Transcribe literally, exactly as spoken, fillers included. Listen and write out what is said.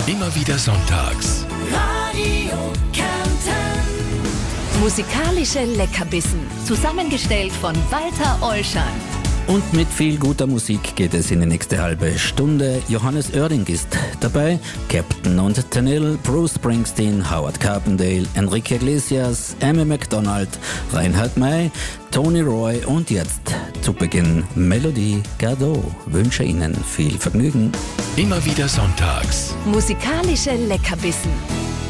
Immer wieder sonntags. Radio Kärnten. Musikalische Leckerbissen, zusammengestellt von Walter Ollschan. Und mit viel guter Musik geht es in die nächste halbe Stunde. Johannes Oerding ist dabei, Captain und Tennille, Bruce Springsteen, Howard Carpendale, Enrique Iglesias, Amy Macdonald, Reinhard May, Tony Roy und jetzt zu Beginn Melodie Gardot. Wünsche Ihnen viel Vergnügen. Immer wieder sonntags. Musikalische Leckerbissen.